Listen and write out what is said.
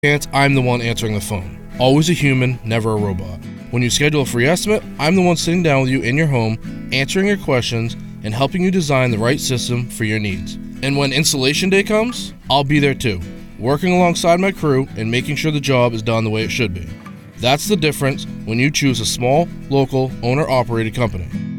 chance, I'm the one answering the phone. Always a human, never a robot. When you schedule a free estimate, I'm the one sitting down with you in your home, answering your questions, and helping you design the right system for your needs. And when installation day comes, I'll be there too, working alongside my crew and making sure the job is done the way it should be. That's the difference when you choose a small, local, owner-operated company.